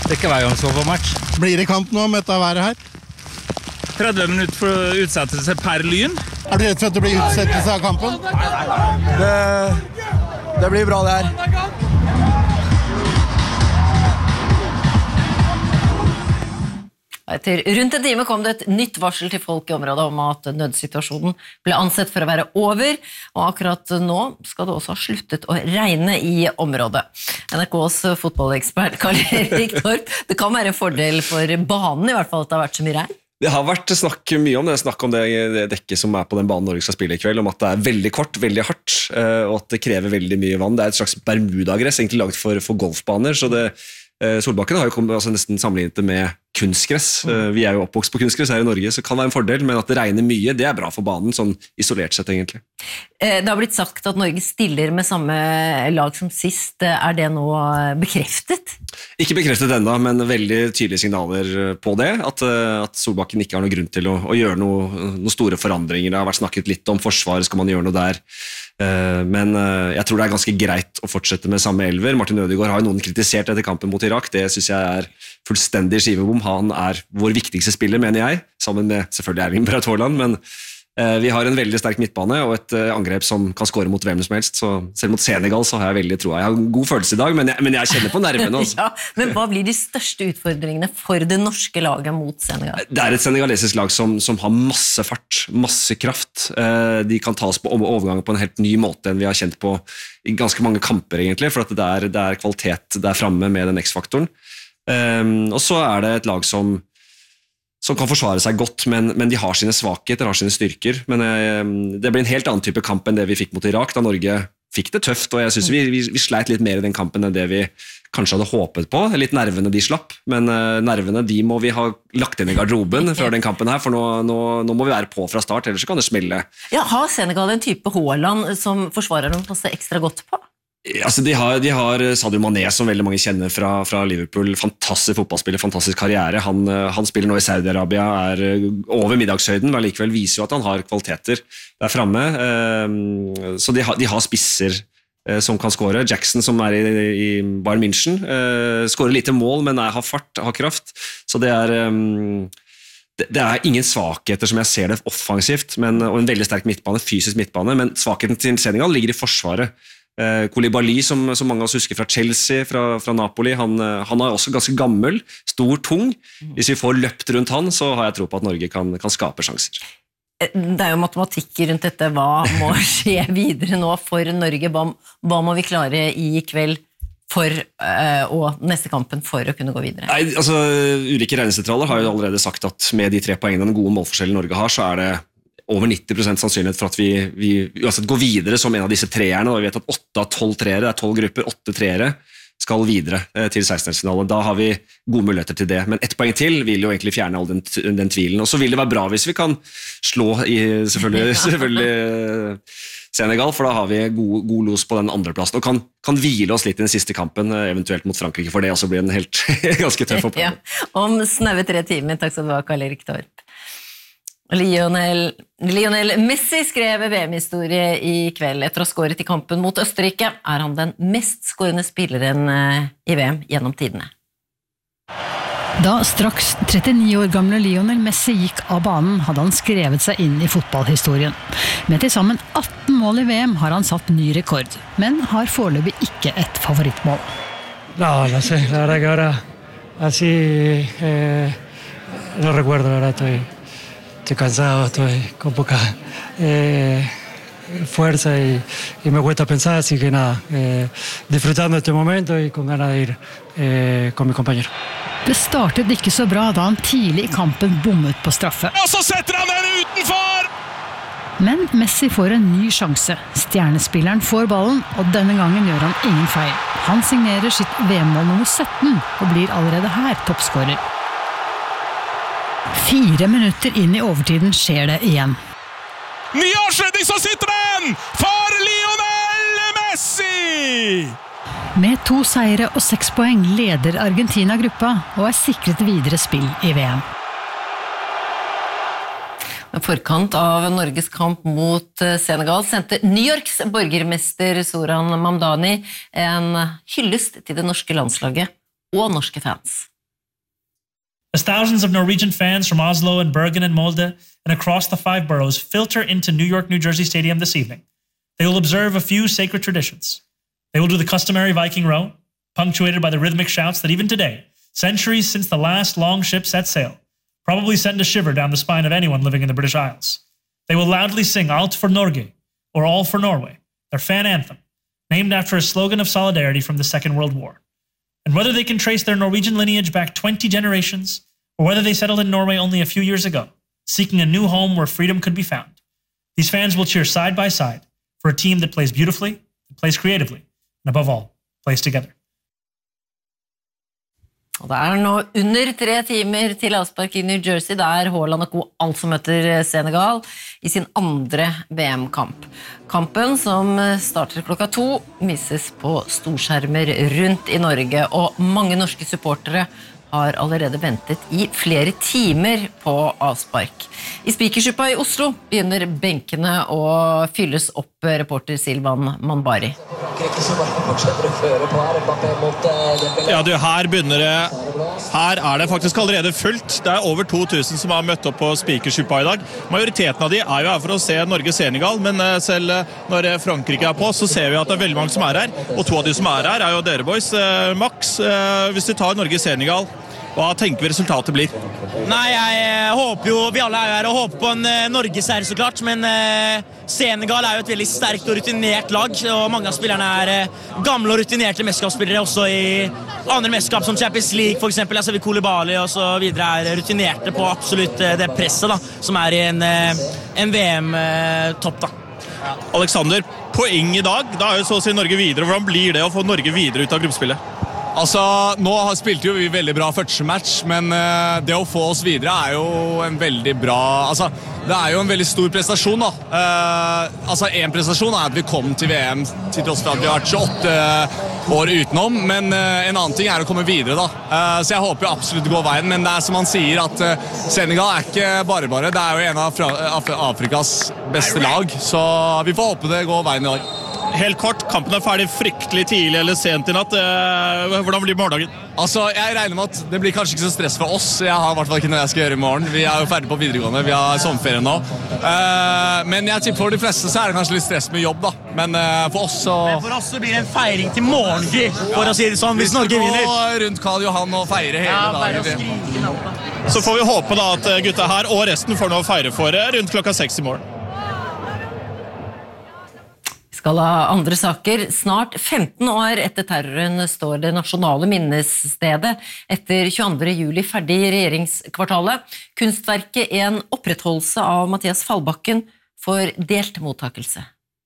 Det er ikke hver gang så på match. Blir det kamp nå med dette været her? 30 minutter for utsettelse per Lyn. Er du redd for at det blir utsettelse av kampen? Det blir bra det her. Etter rundt en time kom det et nytt varsel til folk i området om at nødsituasjonen ble ansett for å være over, og akkurat nå skal det også ha sluttet å regne i området. NRKs fotballekspert Karl-Erik Torp, det kan være en fordel for banen i hvert fall at det har vært så mye regn? Det har vært snakk mye om det, snakk om det dekket som på den banen Norge skal spille i kveld, om at det veldig kort, veldig hardt, og at det krever veldig mye vann. Det et slags Bermudagress, egentlig laget for golfbaner, så Solbakken har jo kommet nesten sammenlignet det med kunstgress. Vi jo oppvokst på kunstgress her i Norge, så kan det være en fordel, men at det regner mye, det bra for banen, sånn isolert sett egentlig. Det har blitt sagt at Norge stiller med samme lag som sist. Det nå bekreftet? Ikke bekreftet enda, men veldig tydelige signaler på det, at Solbakken ikke har noen grunn til å gjøre noen store forandringer. Det har vært snakket litt om forsvaret, skal man gjøre noe der? Men jeg tror det ganske greit å fortsette med samme elver. Martin Ødegaard har jo noen kritisert etter kampen mot Irak, det synes jeg fullstendig skivebom. Han vår viktigste spiller, mener jeg, sammen med selvfølgelig Erling Braut Haaland, men vi har en veldig sterk midtbane og et angrep som kan skåre mot hvem som helst, så selv mot Senegal så har jeg veldig troa. Jeg har en god følelse i dag, men jeg kjenner på nervene. Altså. Ja, men hva blir de største utfordringene for det norske laget mot Senegal? Det et senegalesisk lag som har masse fart, masse kraft. De kan tas på overgang på en helt ny måte enn vi har kjent på i ganske mange kamper egentlig, for at det kvalitet der fremme med den X-faktoren. Og så det et lag som kan forsvare seg godt, men de har sine svakheter, har sine styrker. Men det blir en helt annen type kamp enn det vi fikk mot Irak, da Norge fikk det tøft, og jeg synes vi sleit litt mer i den kampen enn det vi kanskje hadde håpet på. Litt nervene de slapp, men nervene de må vi ha lagt inn i garderoben før den kampen her, for nå må vi være på fra start, ellers så kan det smelle. Ja, har Senegal en type Haaland som forsvareren passer ekstra godt på? Altså de har Sadio Mané, som veldig mange kjenner fra Liverpool, fantastisk fotballspiller, fantastisk karriere. Han spiller nå i Saudi-Arabia, over middagshøyden, men likevel viser jo at han har kvaliteter der fremme. Så de har spisser som kan skåre. Jackson, som i Bayern München, skårer lite mål, men har fart, har kraft. Så det ingen svakheter som jeg ser det offensivt, og en veldig sterk midtbane, fysisk midtbane, men svakheten til Senegal ligger i forsvaret. Koulibaly, som mange av oss husker fra Chelsea, fra Napoli, han også ganske gammel, stor, tung. Hvis vi får løpt rundt han, så har jeg tro på at Norge kan skape sjanser. Det jo matematikk rundt dette. Hva må skje videre nå for Norge? Hva må vi klare i kveld og neste kampen for å kunne gå videre? Nei, altså, ulike regnesentraler har jo allerede sagt at med de 3 poengene den gode målforskjellen Norge har, så det over 90% sannsynlighet for at vi uansett går videre som en av disse treerne, og vi vet at 8 av 12 treere, det 12 grupper, 8 treere skal videre til 16-finalen. Da har vi gode muligheter til det, men 1 poeng til vil jo egentlig fjerne all den tvilen, og så vil det være bra hvis vi kan slå selvfølgelig Senegal, for da har vi god los på den andre plassen, og kan hvile oss litt i den siste kampen, eventuelt mot Frankrike, for det også blir en helt ganske tøff oppgave. Ja, om snaue 3 timer. Takk skal du ha, Karl-Erik Torp. Lionel Messi skrev VM-historie i kveld. Etter å ha skåret i kampen mot Østerrike han den mest skårende spilleren i VM gjennom tidene. Da straks 39 år gamle Lionel Messi gikk av banen, hadde han skrevet seg inn i fotballhistorien. Med til sammen 18 mål i VM har han satt ny rekord, men har foreløpig ikke et favorittmål. No sé, la verdad que ahora así no recuerdo, la verdad estoy cansado, estoy con poca fuerza y me cuesta pensar, así que nada, disfrutando este momento y con ganas de ir con mi compañero. Det startet ikke så bra da han tidlig i kampen bommet på straffe. Og så setter han den utenfor! Men Messi får en ny sjanse. Stjernespilleren får ballen, og denne gangen gjør han ingen feil. Han signerer sitt VM-mål nummer 17 og blir allerede her toppskårer. 4 minutter inn i overtiden skjer det igjen. Ny avslutning, så sitter den for Lionel Messi! Med 2 seire og 6 poeng leder Argentina gruppa og sikret videre spill i VM. I forkant av Norges kamp mot Senegal sendte New Yorks borgermester Zoran Mamdani en hyllest til det norske landslaget og norske fans. As thousands of Norwegian fans from Oslo and Bergen and Molde and across the 5 boroughs filter into New York, New Jersey Stadium this evening, they will observe a few sacred traditions. They will do the customary Viking row, punctuated by the rhythmic shouts that even today, centuries since the last long ship set sail, probably send a shiver down the spine of anyone living in the British Isles. They will loudly sing Alt for Norge, or All for Norway, their fan anthem, named after a slogan of solidarity from the Second World War. And whether they can trace their Norwegian lineage back 20 generations, or whether they settled in Norway only a few years ago, seeking a new home where freedom could be found, these fans will cheer side by side for a team that plays beautifully, that plays creatively, and above all, plays together. Og det nå under 3 timer til avspark I New Jersey, der Haaland og Co. altså møter Senegal I sin andre VM-kamp. Kampen, som starter klokka 2, vises på storskjermer rundt I Norge, og mange norske supportere har allerede ventet I flere timer på avspark. I Spikersuppa I Oslo begynner benkene å fylles opp, reporter Silvan Manbari. Ja, du, her begynner det. Her det faktisk allerede fullt. Det over 2000 som har møtt opp på Spikersuppa I dag. Majoriteten av de jo her for å se Norge-Senegal, men selv når Frankrike på, så ser vi at det veldig mange som her. Og 2 av de som her jo dere, boys. Max, hvis du tar Norge-Senegal, hva tenker vi resultatet blir? Nei, jeg håper jo, vi alle her og håper på en Norgeseier så klart, men Senegal jo et veldig sterkt og rutinert lag, og mange av spillerne gamle og rutinerte mesterskapsspillere også I andre mesterskap som Champions League for eksempel, altså vi Koulibaly og så videre rutinerte på absolutt det presset da, som I en VM-topp da. Alexander, poeng I dag, da jo så å si Norge videre, hvordan blir det å få Norge videre ut av gruppespillet? Altså, nå spilte jo vi veldig bra første match, men det å få oss videre jo en veldig bra... Altså, det jo en veldig stor prestasjon da. Altså, en prestasjon at vi kom til VM til tross for at vi har vært 28 år utenom, men en annen ting å komme videre da. Så jeg håper jo absolutt det går veien, men det som han sier at Senegal ikke bare. Det jo en av Afrikas beste lag, så vi får håpe det går veien I år. Helt kort, kampen ferdig fryktelig tidlig eller sent I natt. Hvordan blir morgendagen? Altså, jeg regner med at det blir kanskje ikke så stress for oss. Jeg har I hvert fall ikke noe jeg skal gjøre I morgen. Vi jo ferdig på videregående, vi har sommerferie nå. Men jeg tipper for de fleste så det kanskje litt stress med jobb da. Men for oss så... Men for oss så blir det en feiring til morgen, for å si det sånn, hvis Norge vinner. Vi skal gå rundt Karl Johan og feire hele dagen. Så får vi håpe da at gutta her og resten får noe å feire for rundt klokka 6 I morgen. Skal ha andre saker. Snart 15 år etter terroren står det nasjonale minnestedet etter 22. juli ferdig I regjeringskvartalet. Kunstverket en opprettholdelse av Mathias Fallbakken for delt mottakelse.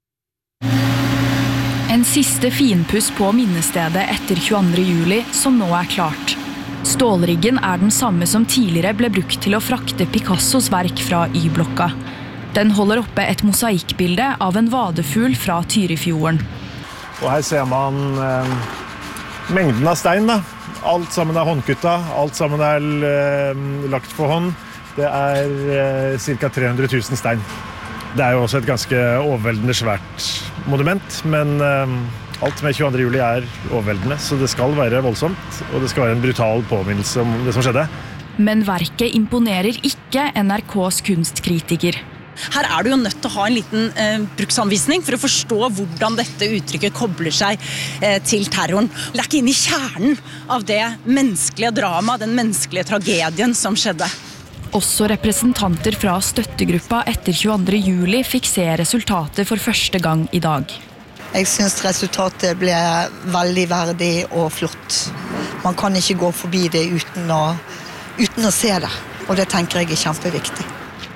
En siste finpuss på minnestedet etter 22. juli som nå klart. Stålriggen den samme som tidligere ble brukt til å frakte Picassos verk fra Y-blokka. Den holder oppe et mosaikkbilde av en vadefugl fra Tyrifjorden. Og her ser man mengden av stein da. Alt sammen håndkutta, alt sammen lagt for hånd. Det cirka 300 000 stein. Det jo også et ganske overveldende svært monument, men alt med 22. juli overveldende, så det skal være voldsomt, og det skal være en brutal påminnelse om det som skjedde. Men verket imponerer ikke NRKs kunstkritiker. Her du jo nødt til å ha en liten bruksanvisning for å forstå hvordan dette uttrykket kobler seg til terroren. Det ikke inne I kjernen av det menneskelige drama, den menneskelige tragedien som skjedde. Også representanter fra støttegruppa etter 22. juli fikk se resultatet for første gang I dag. Jeg synes resultatet ble veldig verdig og flott. Man kan ikke gå forbi det uten å se det, og det tenker jeg kjempeviktig.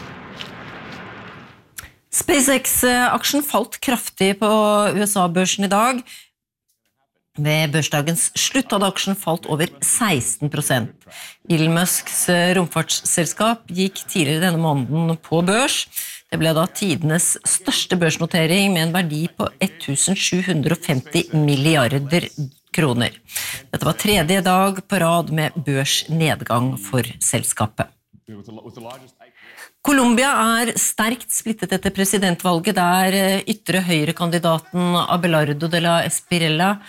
SpaceX-aksjen falt kraftig på USA-børsen I dag. Ved børsdagens slutt hadde aksjen falt over 16%. Elon Musks romfartsselskap gikk tidligere denne måneden på børs. Det ble da tidenes største børsnotering med en verdi på 1750 milliarder kroner. Dette var tredje dag på rad med børsnedgang for selskapet. Colombia sterkt splittet etter presidentvalget der ytre høyrekandidaten Abelardo de la Espriella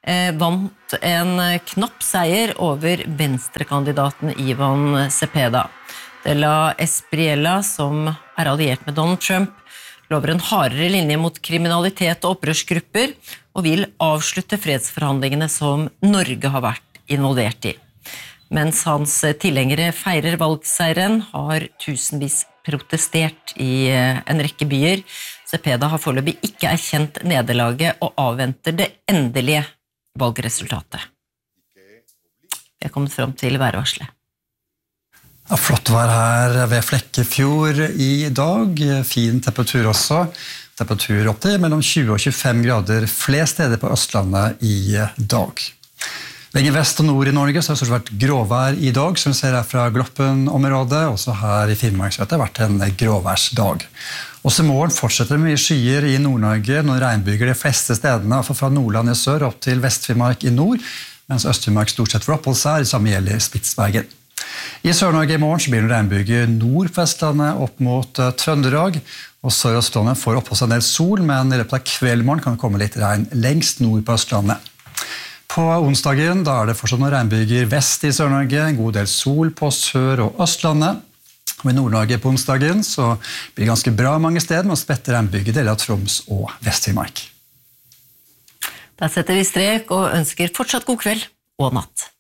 vant en knapp seier over venstrekandidaten Ivan Cepeda. De la Espriella, som alliert med Donald Trump, lover en hardere linje mot kriminalitet og opprørsgrupper, og vil avslutte fredsforhandlingene som Norge har vært involvert i. Mens hans tilhengere feirer valgseieren, har tusenvis protestert i en rekke byer. Cepeda har foreløpig ikke erkjent nederlaget og avventer det endelige valgresultatet. Vi har kommet frem til værvarselet. Ja, flott vær her ved Flekkefjord i dag. Fin temperatur også. Temperatur opp til mellom 20 og 25 grader flere steder på Østlandet i dag. Lenger vest og nord i Norge så har det vært gråvær i dag, som vi ser her fra Gloppen-området. Også her i Finnmark så har det vært en gråværsdag. Også i morgen fortsetter det mye skyer i Nord-Norge, noen regnbyger de fleste stedene, fra Nordland i sør opp til Vest-Finnmark i nord, mens Øst-Finnmark stort sett får opphold seg, det samme gjelder Spitsbergen. I Sør-Norge i morgen så blir det regnbyger nord på Vestlandet opp mot Trøndelag, og Sør- og Østlandet får opphold seg en del sol, men i løpet av kveldmorgen kan det komme litt regn lengst nord på Østlandet. På onsdagen da er det fortsatt noen regnbyger vest i Sør-Norge, en god del sol på Sør- og Østlandet. Og i Nord-Norge på onsdagen så blir det ganske bra mange steder, med spredte regnbyger deler av Troms og Vest-Finnmark. Da setter vi strek og ønsker fortsatt god kveld og natt.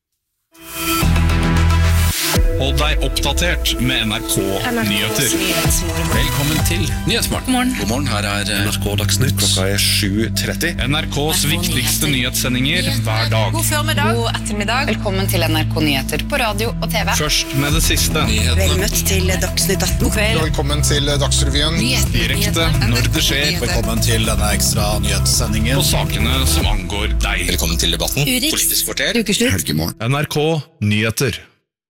Hold deg oppdatert med NRK Nyheter. Velkommen til Nyhetsmorgen. God morgen, her er NRK Dagsnytt. Klokka er 7:30. NRKs viktigste nyhetssendinger hver dag. God formiddag. God ettermiddag. Velkommen til NRK Nyheter på radio og TV. Først med det siste. Vel møtt til Dagsnytt 18. God kveld. Velkommen til Dagsrevyen. Direkte når det skjer. Velkommen til denne ekstra nyhetssendingen. Og sakene som angår deg. Velkommen til debatten. Urix. Politisk kvarter. Ukeslutt. Helgemorgen. NRK Nyheter.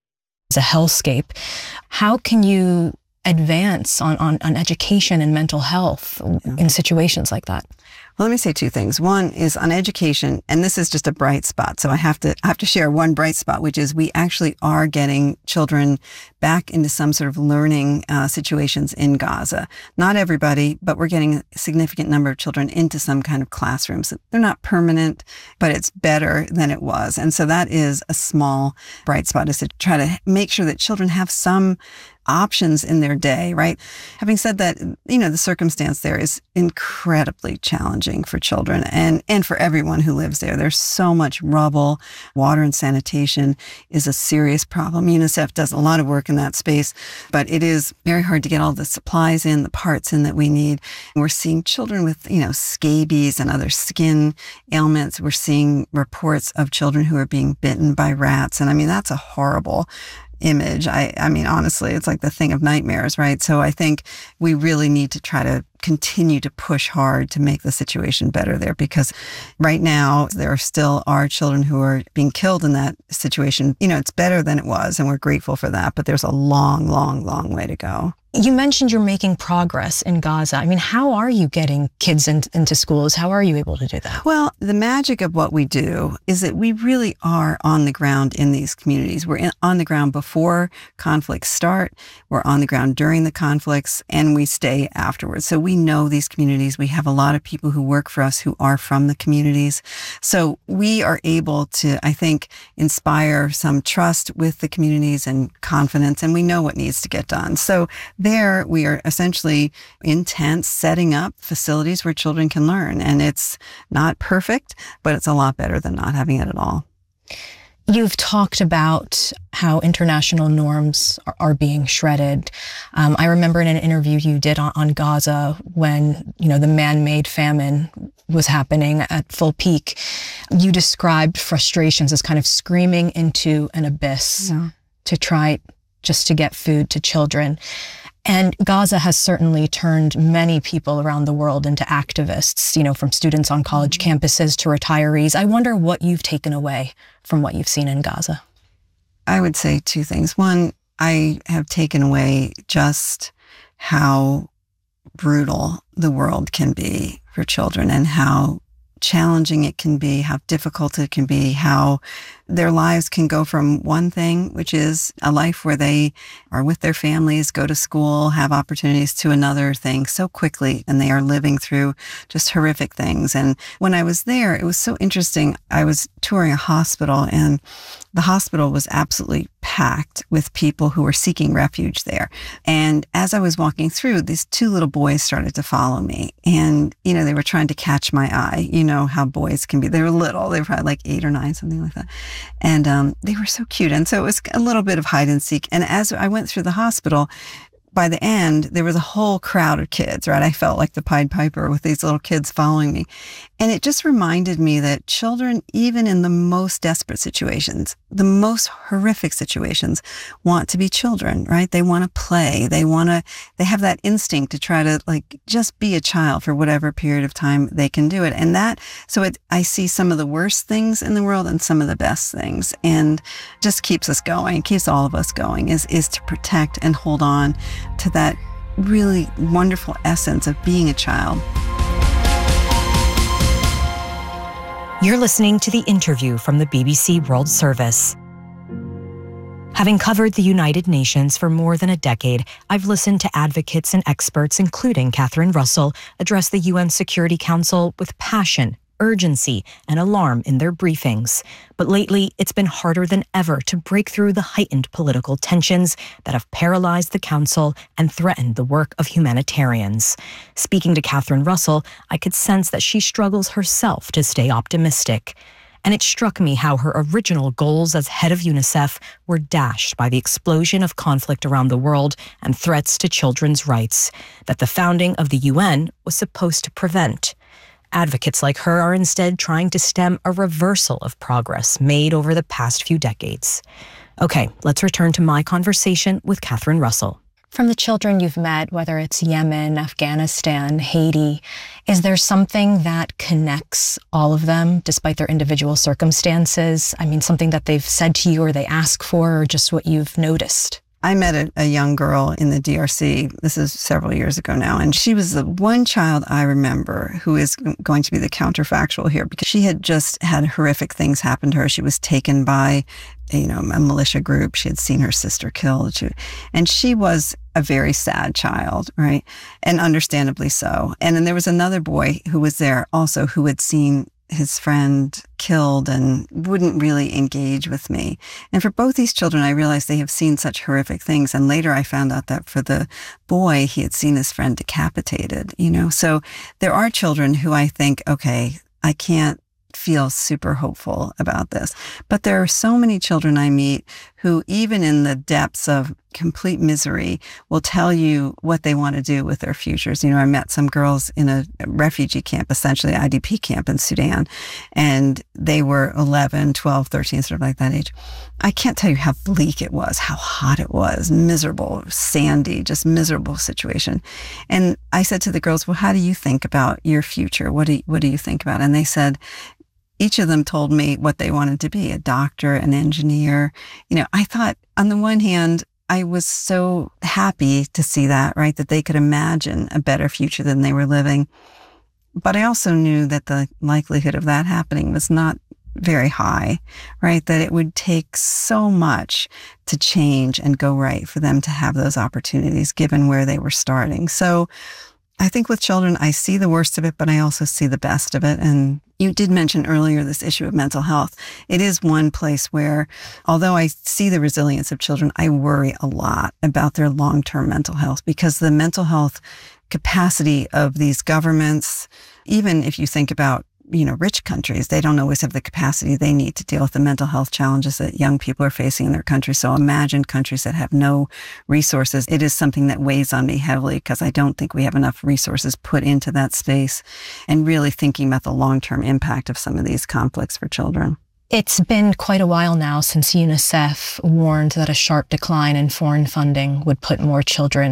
As a hellscape, how can you advance on education and mental health in situations like that? Well, let me say two things. One is on education, and this is just a bright spot. So I have to share one bright spot, which is we actually are getting children back into some sort of learning situations in Gaza. Not everybody, but we're getting a significant number of children into some kind of classrooms. They're not permanent, but it's better than it was. And so that is a small bright spot, is to try to make sure that children have some options in their day, right? Having said that, the circumstance there is incredibly challenging for children and for everyone who lives there. There's so much rubble. Water and sanitation is a serious problem. UNICEF does a lot of work in that space, but it is very hard to get all the supplies in, the parts in that we need. We're seeing children with, scabies and other skin ailments. We're seeing reports of children who are being bitten by rats. And that's a horrible image. I mean, honestly, it's like the thing of nightmares, right? So I think we really need to try to continue to push hard to make the situation better there, because right now there still are children who are being killed in that situation. It's better than it was, and we're grateful for that, but there's a long, long, long way to go. You mentioned you're making progress in Gaza. How are you getting kids into schools? How are you able to do that? Well, the magic of what we do is that we really are on the ground in these communities. We're on the ground before conflicts start, we're on the ground during the conflicts, and we stay afterwards. So we know these communities. We have a lot of people who work for us who are from the communities. So we are able to, I think, inspire some trust with the communities and confidence, and we know what needs to get done. So there we are essentially in tents setting up facilities where children can learn. And it's not perfect, but it's a lot better than not having it at all. You've talked about how international norms are being shredded. I remember in an interview you did on Gaza when, the man-made famine was happening at full peak. You described frustrations as kind of screaming into an abyss to try just to get food to children. And Gaza has certainly turned many people around the world into activists, from students on college campuses to retirees. I wonder what you've taken away from what you've seen in Gaza. I would say two things. One, I have taken away just how brutal the world can be for children and how challenging it can be, how difficult it can be, how their lives can go from one thing, which is a life where they are with their families, go to school, have opportunities, to another thing so quickly, and they are living through just horrific things. And when I was there, it was so interesting. I was touring a hospital, and the hospital was absolutely packed with people who were seeking refuge there. And as I was walking through, these two little boys started to follow me. And, you know, they were trying to catch my eye. You know how boys can be. They were little. They were probably like 8 or 9, something like that. And they were so cute. And so it was a little bit of hide and seek. And as I went through the hospital, by the end, there was a whole crowd of kids, right? I felt like the Pied Piper with these little kids following me. And it just reminded me that children, even in the most desperate situations, the most horrific situations, want to be children, right? They want to play. They have that instinct to try to like just be a child for whatever period of time they can do it. And I see some of the worst things in the world and some of the best things, and just keeps us going, keeps all of us going, is to protect and hold on to that really wonderful essence of being a child. You're listening to The Interview from the BBC World Service. Having covered the United Nations for more than a decade, I've listened to advocates and experts, including Catherine Russell, address the UN Security Council with passion, urgency, and alarm in their briefings. But lately, it's been harder than ever to break through the heightened political tensions that have paralyzed the Council and threatened the work of humanitarians. Speaking to Catherine Russell, I could sense that she struggles herself to stay optimistic. And it struck me how her original goals as head of UNICEF were dashed by the explosion of conflict around the world and threats to children's rights that the founding of the UN was supposed to prevent. Advocates like her are instead trying to stem a reversal of progress made over the past few decades. Okay, let's return to my conversation with Catherine Russell. From the children you've met, whether it's Yemen, Afghanistan, Haiti, is there something that connects all of them despite their individual circumstances? I mean, something that they've said to you or they ask for, or just what you've noticed? I met a young girl in the DRC, this is several years ago now, and she was the one child I remember who is going to be the counterfactual here, because she had just had horrific things happen to her. She was taken by, a militia group. She had seen her sister killed. And she was a very sad child, right? And understandably so. And then there was another boy who was there also who had seen his friend killed and wouldn't really engage with me. And for both these children, I realized they have seen such horrific things. And later I found out that for the boy, he had seen his friend decapitated, So there are children who I think, okay, I can't feel super hopeful about this. But there are so many children I meet who, even in the depths of complete misery, will tell you what they want to do with their futures. I met some girls in a refugee camp, essentially IDP camp in Sudan, and they were 11, 12, 13, sort of like that age. I can't tell you how bleak it was, how hot it was, miserable, sandy, just miserable situation. And I said to the girls, well, how do you think about your future? What do you think about? And they said, each of them told me what they wanted to be, a doctor, an engineer. I thought, on the one hand, I was so happy to see that, right, that they could imagine a better future than they were living. But I also knew that the likelihood of that happening was not very high, right, that it would take so much to change and go right for them to have those opportunities given where they were starting. So I think with children, I see the worst of it, but I also see the best of it. And you did mention earlier this issue of mental health. It is one place where, although I see the resilience of children, I worry a lot about their long-term mental health, because the mental health capacity of these governments, even if you think about rich countries, they don't always have the capacity they need to deal with the mental health challenges that young people are facing in their country. So imagine countries that have no resources. It is something that weighs on me heavily, because I don't think we have enough resources put into that space, and really thinking about the long-term impact of some of these conflicts for children. It's been quite a while now since UNICEF warned that a sharp decline in foreign funding would put more children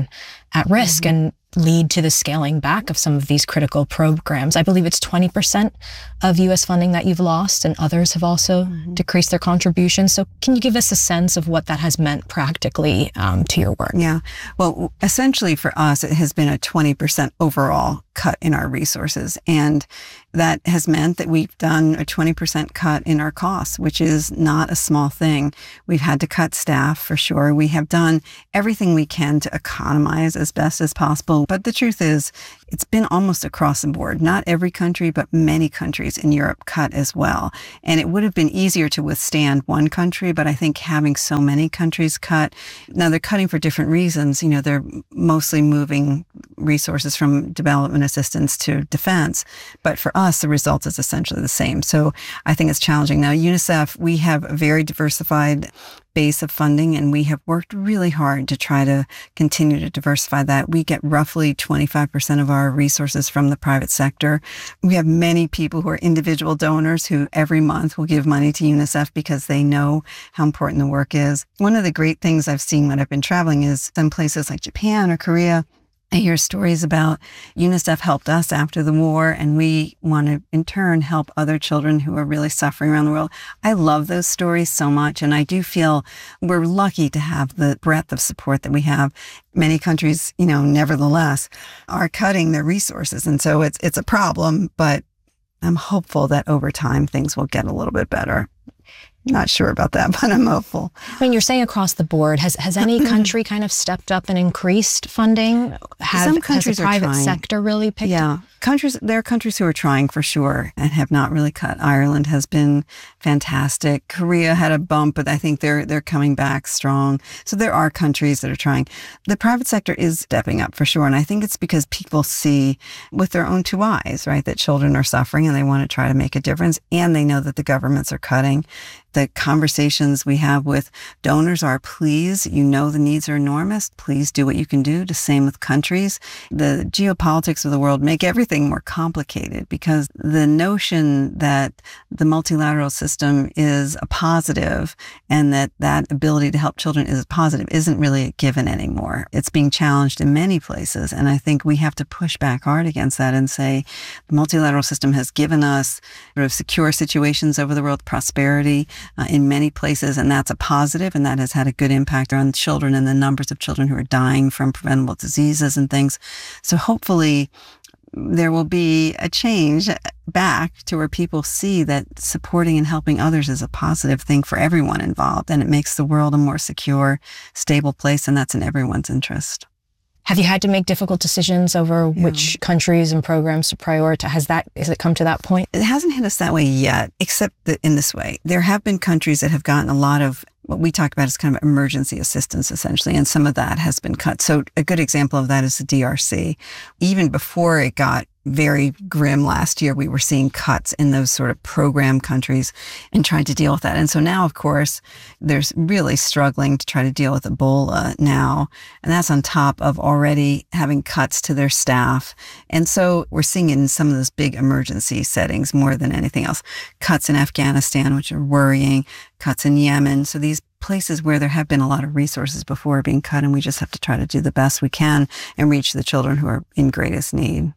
at risk and lead to the scaling back of some of these critical programs. I believe it's 20% of U.S. funding that you've lost, and others have also decreased their contributions. So can you give us a sense of what that has meant practically to your work? Yeah. Well, essentially for us, it has been a 20% overall cut in our resources. And that has meant that we've done a 20% cut in our costs, which is not a small thing. We've had to cut staff for sure. We have done everything we can to economize as best as possible. But the truth is, it's been almost across the board. Not every country, but many countries in Europe cut as well. And it would have been easier to withstand one country, but I think having so many countries cut, now they're cutting for different reasons. You know, they're mostly moving resources from development assistance to defense. But for us, the result is essentially the same. So I think it's challenging. Now, UNICEF, we have a very diversified base of funding, and we have worked really hard to try to continue to diversify that. We get roughly 25% of our resources from the private sector. We have many people who are individual donors who every month will give money to UNICEF because they know how important the work is. One of the great things I've seen when I've been traveling is in places like Japan or Korea, I hear stories about UNICEF helped us after the war, and we want to, in turn, help other children who are really suffering around the world. I love those stories so much, and I do feel we're lucky to have the breadth of support that we have. Many countries, you know, nevertheless, are cutting their resources, and so it's a problem, but I'm hopeful that over time things will get a little bit better. Not sure about that, but I'm hopeful. I mean, you're saying across the board. Has any country kind of stepped up and increased funding? Some countries has the private are trying. sector really picked up? There are countries who are trying for sure and have not really cut. Ireland has been fantastic. Korea had a bump, but I think they're coming back strong. So there are countries that are trying. The private sector is stepping up for sure, and I think it's because people see with their own two eyes, right, that children are suffering and they want to try to make a difference, and they know that the governments are cutting. The conversations we have with donors are, please, you know the needs are enormous. Please do what you can do. The same with countries. The geopolitics of the world make everything more complicated because the notion that the multilateral system is a positive and that ability to help children is a positive isn't really a given anymore. It's being challenged in many places. And I think we have to push back hard against that and say the multilateral system has given us sort of secure situations over the world, prosperity, in many places, and that's a positive, and that has had a good impact on children and the numbers of children who are dying from preventable diseases and things. So hopefully there will be a change back to where people see that supporting and helping others is a positive thing for everyone involved, and it makes the world a more secure, stable place, and that's in everyone's interest. Have you had to make difficult decisions over which countries and programs to prioritize? Has it come to that point? It hasn't hit us that way yet, except that in this way. There have been countries that have gotten a lot of what we talk about is kind of emergency assistance, essentially, and some of that has been cut. So a good example of that is the DRC. Even before it got very grim last year, we were seeing cuts in those sort of program countries and trying to deal with that. And so now, of course, there's really struggling to try to deal with Ebola now. And that's on top of already having cuts to their staff. And so we're seeing it in some of those big emergency settings more than anything else. Cuts in Afghanistan, which are worrying, cuts in Yemen. So these places where there have been a lot of resources before are being cut, and we just have to try to do the best we can and reach the children who are in greatest need.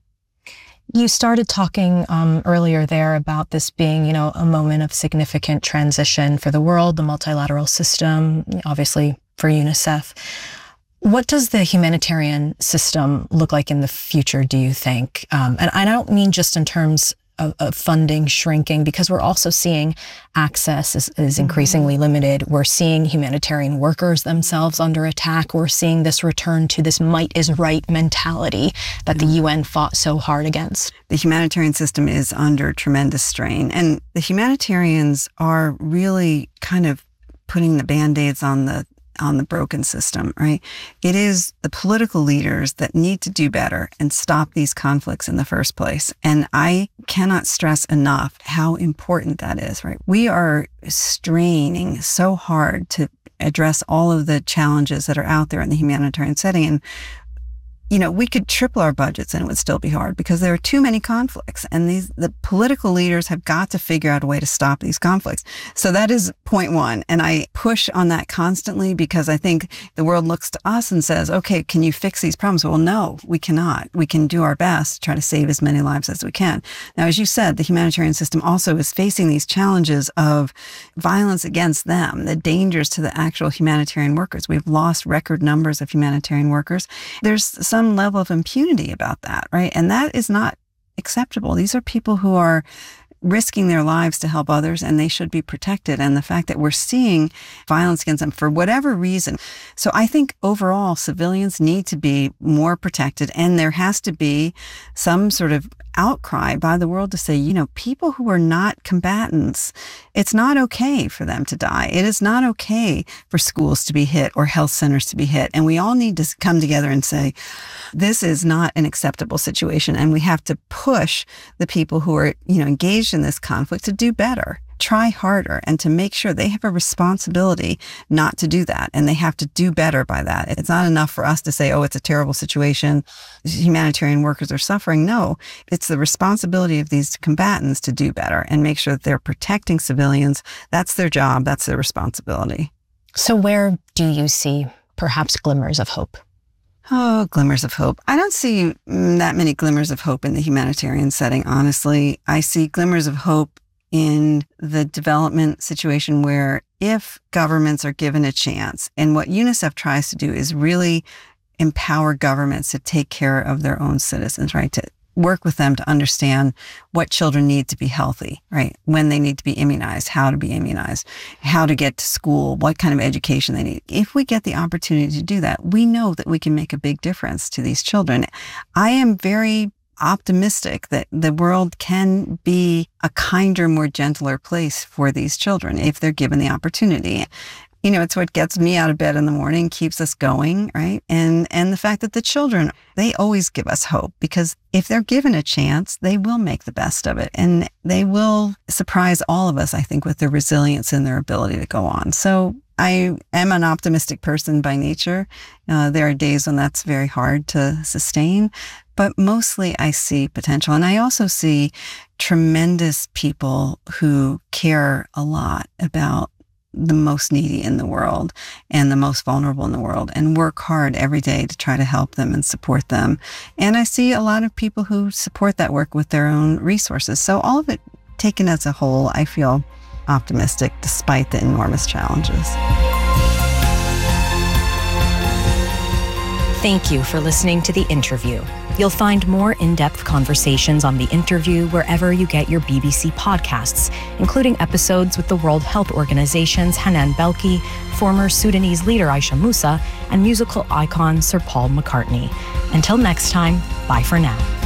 You started talking earlier there about this being, a moment of significant transition for the world, the multilateral system, obviously for UNICEF. What does the humanitarian system look like in the future, do you think? And I don't mean just in terms of funding shrinking, because we're also seeing access is increasingly limited. We're seeing humanitarian workers themselves under attack. We're seeing this return to this might is right mentality that the UN fought so hard against. The humanitarian system is under tremendous strain, and the humanitarians are really kind of putting the Band-Aids on the broken system, right? It is the political leaders that need to do better and stop these conflicts in the first place. And I cannot stress enough how important that is, right? We are straining so hard to address all of the challenges that are out there in the humanitarian setting. And we could triple our budgets and it would still be hard because there are too many conflicts, and the political leaders have got to figure out a way to stop these conflicts. So that is point one. And I push on that constantly because I think the world looks to us and says, okay, can you fix these problems? Well, no, we cannot. We can do our best to try to save as many lives as we can. Now, as you said, the humanitarian system also is facing these challenges of violence against them, the dangers to the actual humanitarian workers. We've lost record numbers of humanitarian workers. There's some level of impunity about that, right? And that is not acceptable. These are people who are risking their lives to help others, and they should be protected. And the fact that we're seeing violence against them for whatever reason. So I think overall civilians need to be more protected, and there has to be some sort of outcry by the world to say, people who are not combatants, it's not okay for them to die. It is not okay for schools to be hit or health centers to be hit. And we all need to come together and say, this is not an acceptable situation. And we have to push the people who are, engaged in this conflict to do better, try harder, and to make sure they have a responsibility not to do that. And they have to do better by that. It's not enough for us to say, oh, it's a terrible situation, humanitarian workers are suffering. No, it's the responsibility of these combatants to do better and make sure that they're protecting civilians. That's their job. That's their responsibility. So where do you see perhaps glimmers of hope? Oh, glimmers of hope. I don't see that many glimmers of hope in the humanitarian setting, honestly. I see glimmers of hope in the development situation where if governments are given a chance, and what UNICEF tries to do is really empower governments to take care of their own citizens, right? To work with them to understand what children need to be healthy, right? When they need to be immunized, how to be immunized, how to get to school, what kind of education they need. If we get the opportunity to do that, we know that we can make a big difference to these children. I am very optimistic that the world can be a kinder, more gentler place for these children if they're given the opportunity. It's what gets me out of bed in the morning, keeps us going, right? And the fact that the children, they always give us hope, because if they're given a chance, they will make the best of it. And they will surprise all of us, I think, with their resilience and their ability to go on. So I am an optimistic person by nature. There are days when that's very hard to sustain, but mostly I see potential. And I also see tremendous people who care a lot about the most needy in the world and the most vulnerable in the world, and work hard every day to try to help them and support them. And I see a lot of people who support that work with their own resources. So all of it taken as a whole, I feel optimistic despite the enormous challenges. Thank you for listening to The Interview. You'll find more in-depth conversations on The Interview wherever you get your BBC podcasts, including episodes with the World Health Organization's Hanan Belki, former Sudanese leader Aisha Musa, and musical icon Sir Paul McCartney. Until next time, bye for now.